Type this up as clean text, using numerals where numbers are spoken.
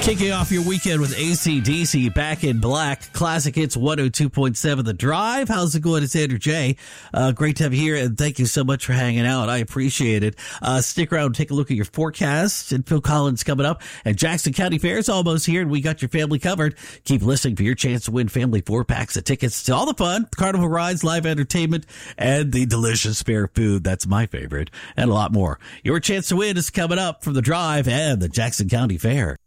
Kicking off your weekend with AC/DC, Back in Black, Classic Hits 102.7 The Drive. How's it going? It's Andrew J. Great to have you here, and thank you so much for hanging out. I appreciate it. Stick around and take a look at your forecast. And Phil Collins coming up. And Jackson County Fair is almost here, and we got your family covered. Keep listening for your chance to win family 4-packs of tickets to all the fun, carnival rides, live entertainment, and the delicious fair food. That's my favorite, and a lot more. Your chance to win is coming up from The Drive and the Jackson County Fair.